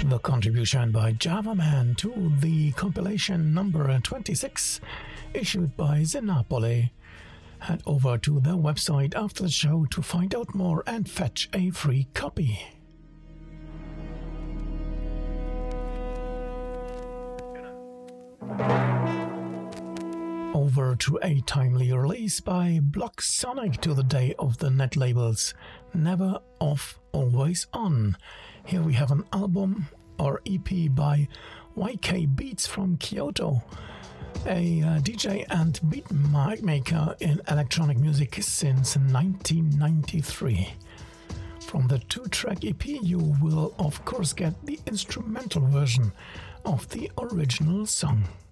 the contribution by Javaman to the compilation number 26, issued by Zenapole. Head over to their website after the show to find out more and fetch a free copy. Over to a timely release by Block Sonic to the day of the net labels, Never Off, Always On. Here we have an album or EP by YK Beats from Kyoto, a DJ and beat maker in electronic music since 1993. From the 2-track EP you will of course get the instrumental version of the original song.